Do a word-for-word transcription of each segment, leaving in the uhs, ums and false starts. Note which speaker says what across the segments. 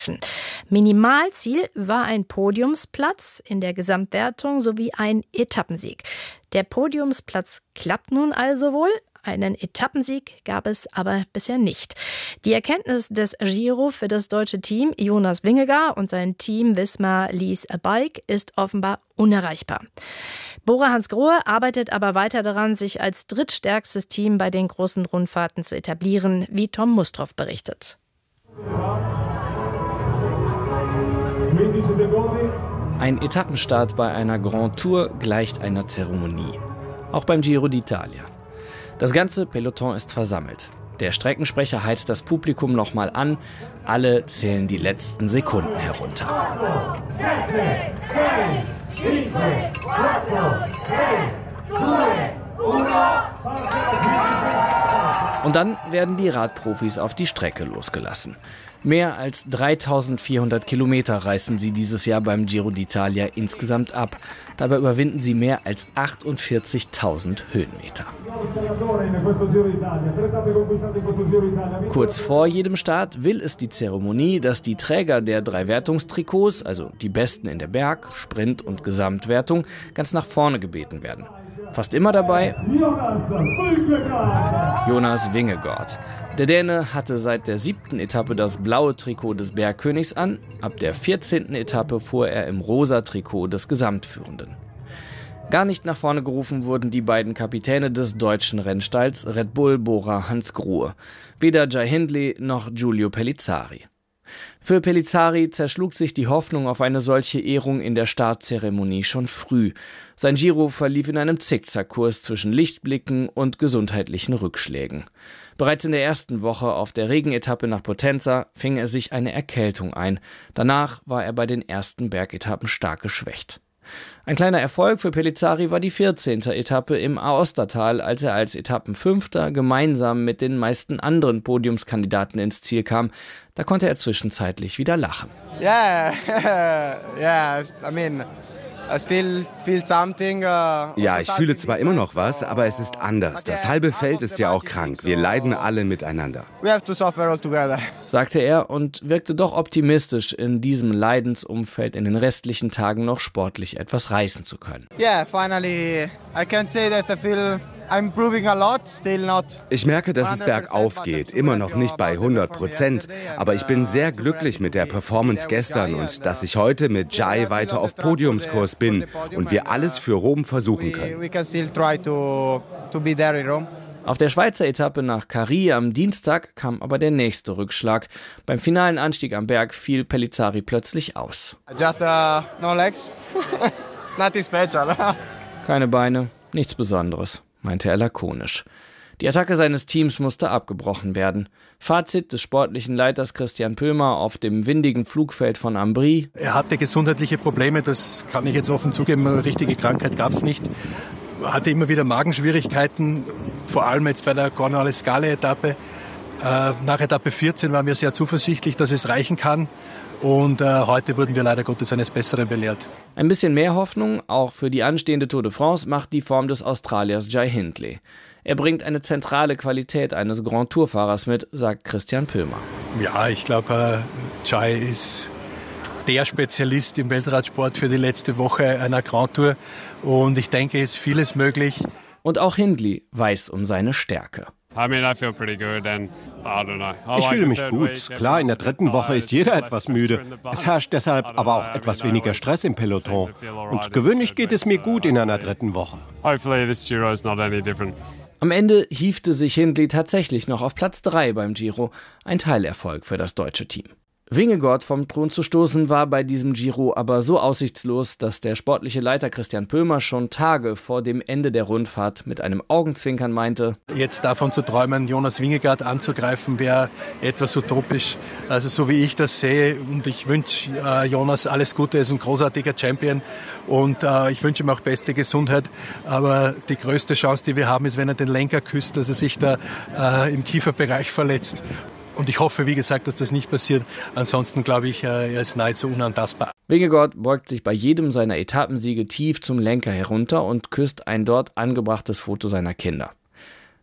Speaker 1: Minimalziel war ein Podiumsplatz in der Gesamtwertung sowie ein Etappensieg. Der Podiumsplatz klappt nun also wohl. Einen Etappensieg gab es aber bisher nicht. Die Erkenntnis des Giro für das deutsche Team Jonas Vingegaard und sein Team Visma Lease a Bike ist offenbar unerreichbar. Bora Hansgrohe arbeitet aber weiter daran, sich als drittstärkstes Team bei den großen Rundfahrten zu etablieren, wie Tom Mustroff berichtet.
Speaker 2: Ein Etappenstart bei einer Grand Tour gleicht einer Zeremonie. Auch beim Giro d'Italia. Das ganze Peloton ist versammelt. Der Streckensprecher heizt das Publikum nochmal an. Alle zählen die letzten Sekunden herunter. Und dann werden die Radprofis auf die Strecke losgelassen. Mehr als dreitausendvierhundert Kilometer reißen sie dieses Jahr beim Giro d'Italia insgesamt ab. Dabei überwinden sie mehr als achtundvierzigtausend Höhenmeter. Kurz vor jedem Start will es die Zeremonie, dass die Träger der drei Wertungstrikots, also die Besten in der Berg-, Sprint- und Gesamtwertung, ganz nach vorne gebeten werden. Fast immer dabei Jonas Vingegaard. Der Däne hatte seit der siebten Etappe das blaue Trikot des Bergkönigs an. Ab der vierzehnten Etappe fuhr er im rosa Trikot des Gesamtführenden. Gar nicht nach vorne gerufen wurden die beiden Kapitäne des deutschen Rennstalls Red Bull Bora Hansgrohe. Weder Jai Hindley noch Giulio Pellizzari. Für Pellizzari zerschlug sich die Hoffnung auf eine solche Ehrung in der Startzeremonie schon früh. Sein Giro verlief in einem Zickzackkurs zwischen Lichtblicken und gesundheitlichen Rückschlägen. Bereits in der ersten Woche auf der Regenetappe nach Potenza fing er sich eine Erkältung ein. Danach war er bei den ersten Bergetappen stark geschwächt. Ein kleiner Erfolg für Pellizzari war die vierzehnte Etappe im Aostatal, als er als Etappenfünfter gemeinsam mit den meisten anderen Podiumskandidaten ins Ziel kam. Da konnte er zwischenzeitlich wieder lachen.
Speaker 3: Yeah, yeah, I mean, I still feel something. Uh,
Speaker 4: ja, ich fühle zwar immer noch was, aber es ist anders. Das halbe Feld ist ja auch krank. Wir leiden alle miteinander.
Speaker 3: We have to suffer all together,
Speaker 2: sagte er und wirkte doch optimistisch, in diesem Leidensumfeld in den restlichen Tagen noch sportlich etwas reißen zu können.
Speaker 3: Yeah, finally, I can say that I feel I'm improving a lot, still not.
Speaker 4: Ich merke, dass es bergauf geht, immer noch nicht bei hundert Prozent, aber ich bin sehr glücklich mit der Performance gestern und dass ich heute mit Jai weiter auf Podiumskurs bin und wir alles für Rom versuchen können.
Speaker 3: We can still try to to be there in Rome.
Speaker 2: Auf der Schweizer Etappe nach Carry am Dienstag kam aber der nächste Rückschlag. Beim finalen Anstieg am Berg fiel Pellizzari plötzlich aus.
Speaker 3: Just uh, no legs. Nothing special.
Speaker 2: Keine Beine, nichts Besonderes, meinte er lakonisch. Die Attacke seines Teams musste abgebrochen werden. Fazit des sportlichen Leiters Christian Pömer auf dem windigen Flugfeld von Ambri:
Speaker 5: Er hatte gesundheitliche Probleme, das kann ich jetzt offen zugeben, eine richtige Krankheit gab es nicht. Er hatte immer wieder Magenschwierigkeiten, vor allem jetzt bei der Cornwall-Escale-Etappe. Äh, nach Etappe vierzehn waren wir sehr zuversichtlich, dass es reichen kann. Und äh, heute wurden wir leider Gottes eines Besseren belehrt.
Speaker 2: Ein bisschen mehr Hoffnung, auch für die anstehende Tour de France, macht die Form des Australiers Jai Hindley. Er bringt eine zentrale Qualität eines Grand Tour-Fahrers mit, sagt Christian Pömer.
Speaker 5: Ja, ich glaube, äh, Jai ist der Spezialist im Weltradsport für die letzte Woche einer Grand Tour. Und ich denke, es ist vieles möglich.
Speaker 2: Und auch Hindley weiß um seine Stärke.
Speaker 6: Ich fühle mich gut. Klar, in der dritten Woche ist jeder etwas müde. Es herrscht deshalb aber auch etwas weniger Stress im Peloton. Und gewöhnlich geht es mir gut in einer dritten Woche.
Speaker 2: Am Ende hiefte sich Hindley tatsächlich noch auf Platz drei beim Giro. Ein Teilerfolg für das deutsche Team. Vingegaard vom Thron zu stoßen war bei diesem Giro aber so aussichtslos, dass der sportliche Leiter Christian Pömer schon Tage vor dem Ende der Rundfahrt mit einem Augenzwinkern meinte:
Speaker 5: Jetzt davon zu träumen, Jonas Vingegaard anzugreifen, wäre etwas utopisch. Also so wie ich das sehe, und ich wünsche äh, Jonas alles Gute, er ist ein großartiger Champion und äh, ich wünsche ihm auch beste Gesundheit. Aber die größte Chance, die wir haben, ist, wenn er den Lenker küsst, dass er sich da äh, im Kieferbereich verletzt. Und ich hoffe, wie gesagt, dass das nicht passiert. Ansonsten glaube ich, er ist nahezu unantastbar.
Speaker 2: Vingegaard beugt sich bei jedem seiner Etappensiege tief zum Lenker herunter und küsst ein dort angebrachtes Foto seiner Kinder.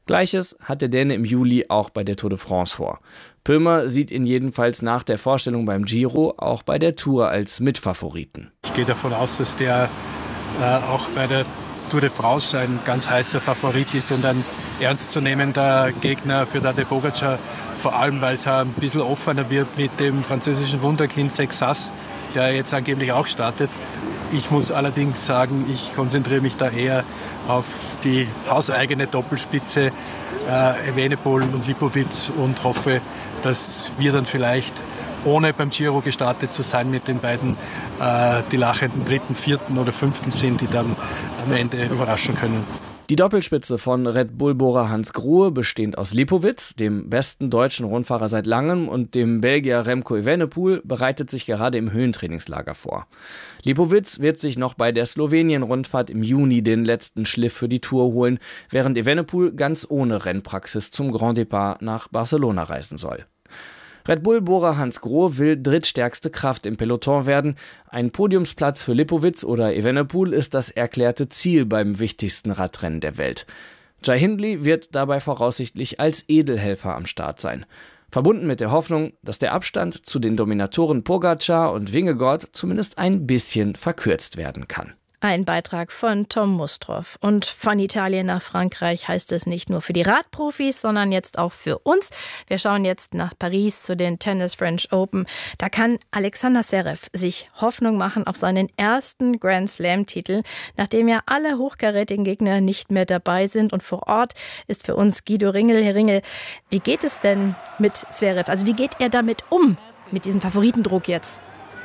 Speaker 2: Gleiches hat der Däne im Juli auch bei der Tour de France vor. Pömer sieht ihn jedenfalls nach der Vorstellung beim Giro auch bei der Tour als Mitfavoriten.
Speaker 5: Ich gehe davon aus, dass der äh, auch bei der Tour de France ein ganz heißer Favorit ist und ein ernstzunehmender Gegner für Tadej Pogačar. Vor allem, weil es ein bisschen offener wird mit dem französischen Wunderkind Sexas, der jetzt angeblich auch startet. Ich muss allerdings sagen, ich konzentriere mich da eher auf die hauseigene Doppelspitze äh, Evenepoel und Lipovic und hoffe, dass wir dann vielleicht, ohne beim Giro gestartet zu sein, mit den beiden äh, die lachenden Dritten, Vierten oder Fünften sind, die dann am Ende überraschen können.
Speaker 2: Die Doppelspitze von Red Bull-Bohrer Hans Grohe, bestehend aus Lipovic, dem besten deutschen Rundfahrer seit langem, und dem Belgier Remco Evenepoel, bereitet sich gerade im Höhentrainingslager vor. Lipovic wird sich noch bei der Slowenien-Rundfahrt im Juni den letzten Schliff für die Tour holen, während Evenepoel ganz ohne Rennpraxis zum Grand Départ nach Barcelona reisen soll. Red Bull-Bohrer Hans Grohe will drittstärkste Kraft im Peloton werden. Ein Podiumsplatz für Lipovic oder Evenepoel ist das erklärte Ziel beim wichtigsten Radrennen der Welt. Jai Hindley wird dabei voraussichtlich als Edelhelfer am Start sein. Verbunden mit der Hoffnung, dass der Abstand zu den Dominatoren Pogačar und Vingegaard zumindest ein bisschen verkürzt werden kann.
Speaker 1: Ein Beitrag von Tom Mustroff. Und von Italien nach Frankreich heißt es nicht nur für die Radprofis, sondern jetzt auch für uns. Wir schauen jetzt nach Paris zu den Tennis French Open. Da kann Alexander Zverev sich Hoffnung machen auf seinen ersten Grand Slam-Titel, nachdem ja alle hochkarätigen Gegner nicht mehr dabei sind. Und vor Ort ist für uns Guido Ringel. Herr Ringel, wie geht es denn mit Zverev? Also wie geht er damit um, mit diesem Favoritendruck jetzt?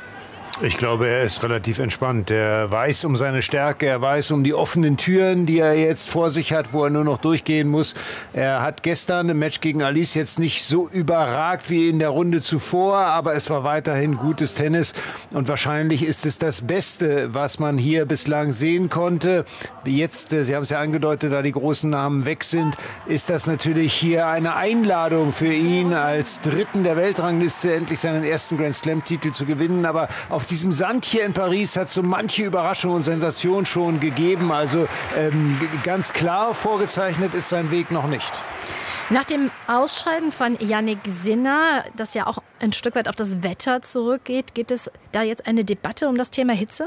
Speaker 7: Ich glaube, er ist relativ entspannt. Er weiß um seine Stärke, er weiß um die offenen Türen, die er jetzt vor sich hat, wo er nur noch durchgehen muss. Er hat gestern im Match gegen Alice jetzt nicht so überragt wie in der Runde zuvor, aber es war weiterhin gutes Tennis und wahrscheinlich ist es das Beste, was man hier bislang sehen konnte. Jetzt, Sie haben es ja angedeutet, da die großen Namen weg sind, ist das natürlich hier eine Einladung für ihn als Dritten der Weltrangliste endlich seinen ersten Grand Slam-Titel zu gewinnen, aber auf Auf diesem Sand hier in Paris hat es so manche Überraschung und Sensation schon gegeben. Also ähm, ganz klar vorgezeichnet ist sein Weg noch nicht.
Speaker 1: Nach dem Ausscheiden von Jannik Sinner, das ja auch ein Stück weit auf das Wetter zurückgeht, gibt es da jetzt eine Debatte um das Thema Hitze?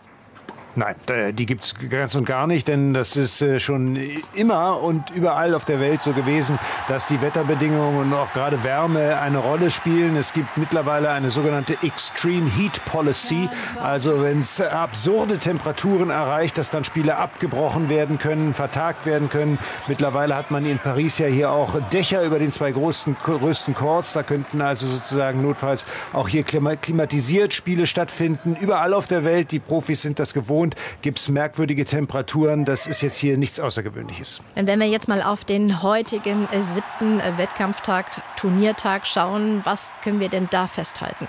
Speaker 7: Nein, die gibt es ganz und gar nicht, denn das ist schon immer und überall auf der Welt so gewesen, dass die Wetterbedingungen und auch gerade Wärme eine Rolle spielen. Es gibt mittlerweile eine sogenannte Extreme Heat Policy, also wenn es absurde Temperaturen erreicht, dass dann Spiele abgebrochen werden können, vertagt werden können. Mittlerweile hat man in Paris ja hier auch Dächer über den zwei größten, größten Courts, da könnten also sozusagen notfalls auch hier klimatisiert Spiele stattfinden. Überall auf der Welt, die Profis sind das gewohnt. Gibt es merkwürdige Temperaturen. Das ist jetzt hier nichts Außergewöhnliches.
Speaker 1: Wenn wir jetzt mal auf den heutigen äh, siebten äh, Wettkampftag, Turniertag schauen, was können wir denn da festhalten?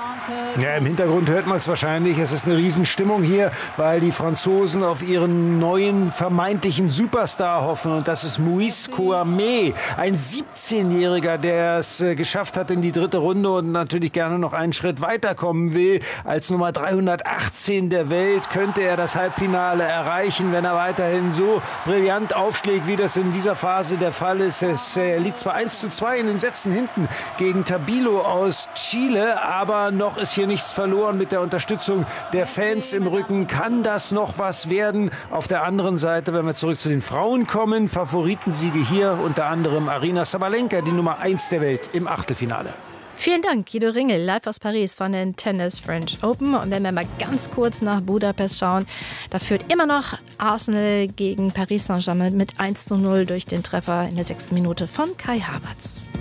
Speaker 7: Ja, im Hintergrund hört man es wahrscheinlich. Es ist eine Riesenstimmung hier, weil die Franzosen auf ihren neuen vermeintlichen Superstar hoffen. Und das ist Moïse Kouamé, ein siebzehnjähriger, der es äh, geschafft hat in die dritte Runde und natürlich gerne noch einen Schritt weiterkommen will. Als Nummer dreihundertachtzehn der Welt könnte er das Halbfinale erreichen, wenn er weiterhin so brillant aufschlägt, wie das in dieser Phase der Fall ist. Es äh, liegt zwar eins zu zwei in den Sätzen hinten gegen Tabilo aus Chile, aber noch ist hier nichts verloren mit der Unterstützung der Fans im Rücken. Kann das noch was werden? Auf der anderen Seite, wenn wir zurück zu den Frauen kommen, Favoritensiege hier unter anderem Aryna Sabalenka, die Nummer eins der Welt im Achtelfinale.
Speaker 1: Vielen Dank, Guido Ringel, live aus Paris von den Tennis French Open. Und wenn wir mal ganz kurz nach Budapest schauen, da führt immer noch Arsenal gegen Paris Saint-Germain mit eins zu null durch den Treffer in der sechsten Minute von Kai Havertz.